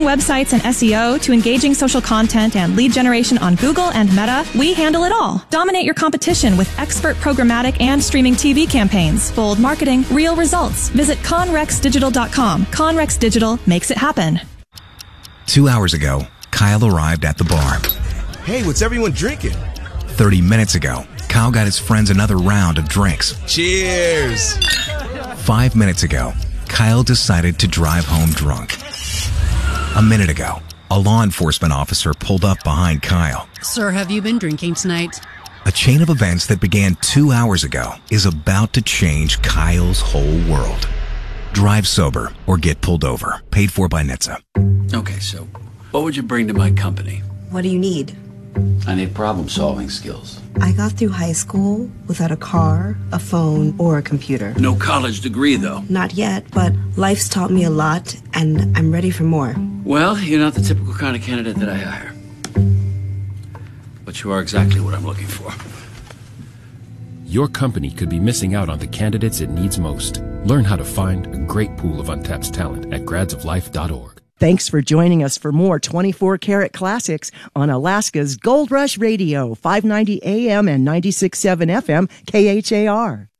websites and SEO to engaging social content and lead generation on Google and Meta, we handle it all. Dominate your competition with expert programmatic and streaming TV campaigns. Bold marketing, real results. Visit conrexdigital.com. Conrex Digital makes it happen. 2 hours ago, Kyle arrived at the bar. Hey, what's everyone drinking? 30 minutes ago, Kyle got his friends another round of drinks. Cheers! 5 minutes ago, Kyle decided to drive home drunk. A minute ago, a law enforcement officer pulled up behind Kyle. Sir, have you been drinking tonight? A chain of events that began 2 hours ago is about to change Kyle's whole world. Drive sober or get pulled over. Paid for by NHTSA. Okay, so what would you bring to my company? What do you need? I need problem-solving skills. I got through high school without a car, a phone, or a computer. No college degree, though. Not yet, but life's taught me a lot, and I'm ready for more. Well, you're not the typical kind of candidate that I hire. But you are exactly what I'm looking for. Your company could be missing out on the candidates it needs most. Learn how to find a great pool of untapped talent at gradsoflife.org. Thanks for joining us for more 24 Karat Classics on Alaska's Gold Rush Radio, 590 AM and 96.7 FM, KHAR.